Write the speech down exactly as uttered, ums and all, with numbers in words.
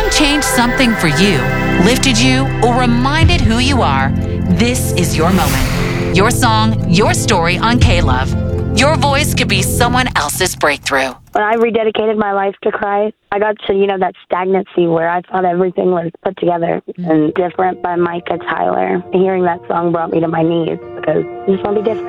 song changed something for you, lifted you, or reminded who you are, this is your moment. Your song, your story on K-Love. Your voice could be someone else's breakthrough. When I rededicated my life to Christ, I got to, you know, that stagnancy where I thought everything was put together. Mm-hmm. And Different by Micah Tyler. Hearing that song brought me to my knees because I just want to be different.